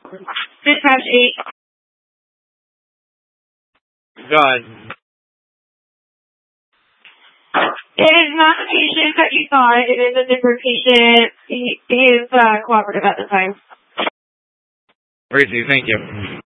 Dispatch 8. Go ahead. It is not the patient that you thought. It is a different patient. He is cooperative at the time. Breezy, thank you.